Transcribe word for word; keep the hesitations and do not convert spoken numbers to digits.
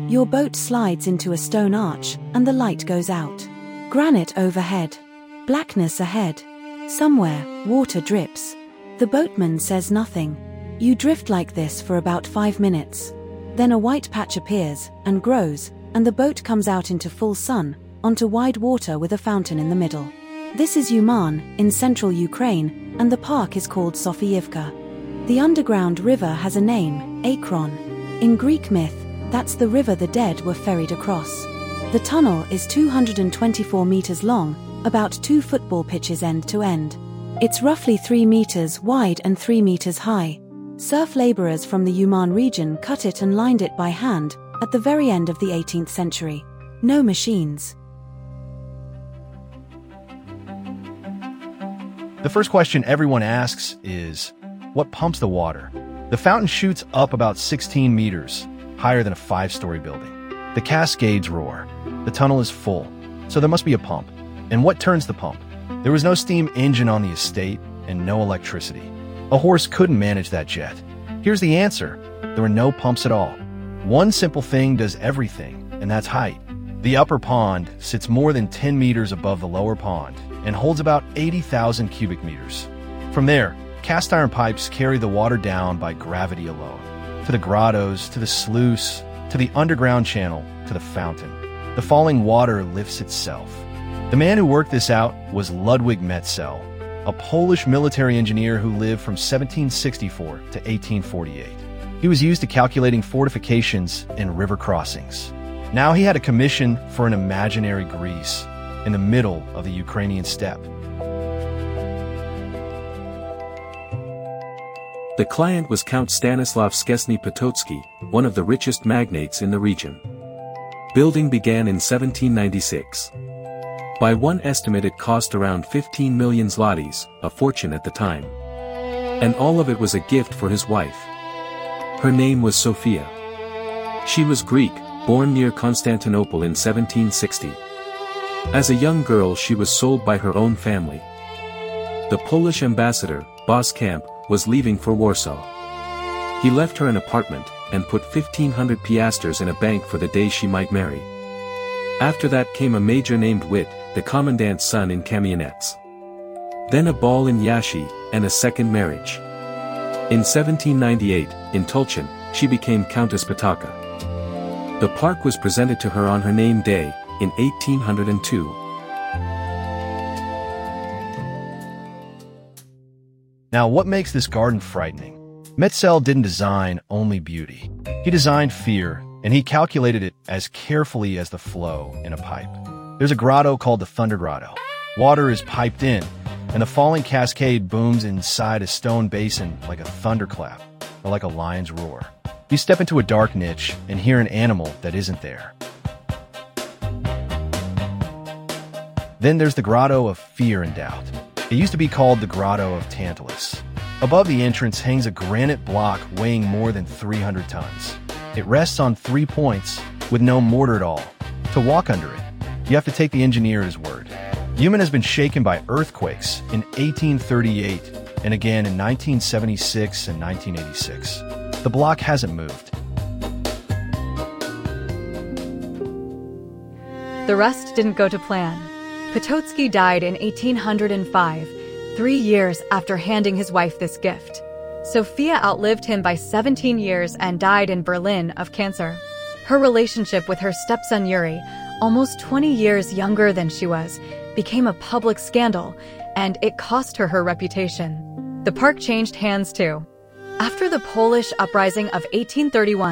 Your boat slides into a stone arch, and the light goes out. Granite overhead. Blackness ahead. Somewhere, water drips. The boatman says nothing. You drift like this for about five minutes. Then a white patch appears, and grows, and the boat comes out into full sun, onto wide water with a fountain in the middle. This is Uman, in central Ukraine, and the park is called Sofiyivka. The underground river has a name, Akron. In Greek myth, that's the river the dead were ferried across. The tunnel is two hundred twenty-four meters long, about two football pitches end to end. It's roughly three meters wide and three meters high. Surf laborers from the Uman region cut it and lined it by hand, at the very end of the eighteenth century. No machines. The first question everyone asks is, what pumps the water? The fountain shoots up about sixteen meters, higher than a five-story building. The cascades roar. The tunnel is full, so there must be a pump. And what turns the pump? There was no steam engine on the estate and no electricity. A horse couldn't manage that jet. Here's the answer. There were no pumps at all. One simple thing does everything, and that's height. The upper pond sits more than ten meters above the lower pond and holds about eighty thousand cubic meters. From there, cast iron pipes carry the water down by gravity alone, to the grottos, to the sluice, to the underground channel, to the fountain. The falling water lifts itself. The man who worked this out was Ludwig Metzel, a Polish military engineer who lived from seventeen sixty-four to eighteen forty-eight. He was used to calculating fortifications and river crossings. Now he had a commission for an imaginary Greece in the middle of the Ukrainian steppe. The client was Count Stanislav Szczesny Potocki, one of the richest magnates in the region. Building began in seventeen ninety-six. By one estimate it cost around fifteen million zlotys, a fortune at the time. And all of it was a gift for his wife. Her name was Sophia. She was Greek, born near Constantinople in seventeen sixty. As a young girl she was sold by her own family. The Polish ambassador, Boskamp, was leaving for Warsaw. He left her an apartment, and put fifteen hundred piasters in a bank for the day she might marry. After that came a major named Wit, the commandant's son in Kamianets. Then a ball in Yashi, and a second marriage. In seventeen ninety-eight, in Tulchin, she became Countess Potocka. The park was presented to her on her name day, in eighteen hundred two. Now, what makes this garden frightening? Metzel didn't design only beauty. He designed fear, and he calculated it as carefully as the flow in a pipe. There's a grotto called the Thunder Grotto. Water is piped in, and the falling cascade booms inside a stone basin like a thunderclap, or like a lion's roar. You step into a dark niche and hear an animal that isn't there. Then there's the Grotto of Fear and Doubt. It used to be called the Grotto of Tantalus. Above the entrance hangs a granite block weighing more than three hundred tons. It rests on three points, with no mortar at all. To walk under it, you have to take the engineer at his word. Uman has been shaken by earthquakes in eighteen thirty-eight and again in nineteen seventy-six and nineteen eighty-six. The block hasn't moved. The rest didn't go to plan. Potocki died in eighteen hundred five, three years after handing his wife this gift. Sophia outlived him by seventeen years and died in Berlin of cancer. Her relationship with her stepson Yuri, almost twenty years younger than she was, became a public scandal, and it cost her her reputation. The park changed hands too. After the Polish uprising of eighteen thirty-one,